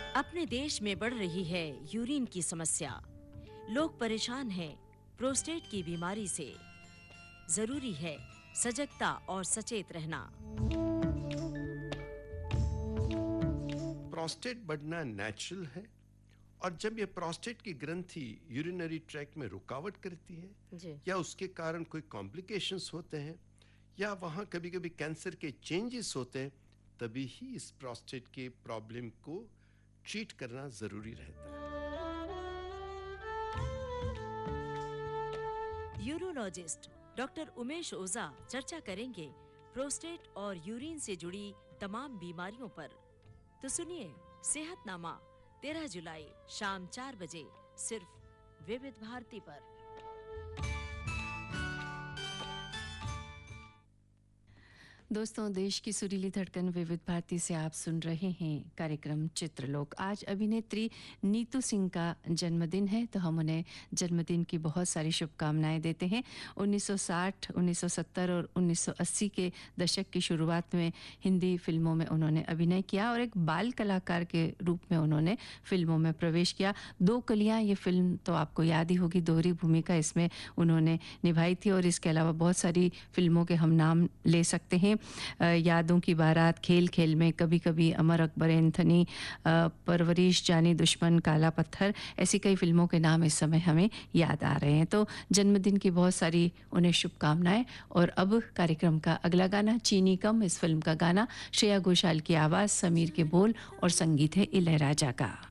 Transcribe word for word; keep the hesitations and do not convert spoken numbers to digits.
अपने देश में बढ़ रही है यूरिन की समस्या। लोग परेशान हैं प्रोस्टेट की बीमारी से। जरूरी है सजगता और सचेत रहना। प्रोस्टेट बढ़ना नेचुरल है और जब ये प्रोस्टेट की ग्रंथि यूरिनरी ट्रैक्ट में रुकावट करती है जी। या उसके कारण कोई कॉम्प्लिकेशंस होते हैं या वहाँ कभी-कभी कैंसर के चेंजेस होते हैं, तभी ही इस प्रोस्टेट के प्रॉब्लम को ट्रीट करना जरूरी रहता है। यूरोलॉजिस्ट डॉक्टर उमेश ओझा चर्चा करेंगे प्रोस्टेट और यूरिन से जुड़ी तमाम बीमारियों पर। तो सुनिए सेहतनामा तेरह जुलाई शाम चार बजे सिर्फ विविध भारती पर। दोस्तों, देश की सुरीली धड़कन विविध भारती से आप सुन रहे हैं कार्यक्रम चित्रलोक। आज अभिनेत्री नीतू सिंह का जन्मदिन है, तो हम उन्हें जन्मदिन की बहुत सारी शुभकामनाएं देते हैं। उन्नीस सौ साठ, उन्नीस सौ सत्तर और उन्नीस सौ अस्सी के दशक की शुरुआत में हिंदी फिल्मों में उन्होंने अभिनय किया और एक बाल कलाकार के रूप में उन्होंने फिल्मों में प्रवेश किया। दो कलियां ये फिल्म तो आपको याद ही होगी, दोहरी भूमिका इसमें उन्होंने निभाई थी और इसके अलावा बहुत सारी फिल्मों के हम नाम ले सकते हैं। यादों की बारात, खेल खेल में, कभी कभी, अमर अकबर एंथनी, परवरिश, जानी दुश्मन, काला पत्थर, ऐसी कई फिल्मों के नाम इस समय हमें याद आ रहे हैं। तो जन्मदिन की बहुत सारी उन्हें शुभकामनाएं। और अब कार्यक्रम का अगला गाना चीनी कम, इस फिल्म का गाना, श्रेया घोषाल की आवाज़, समीर के बोल और संगीत है इलैयाराजा का।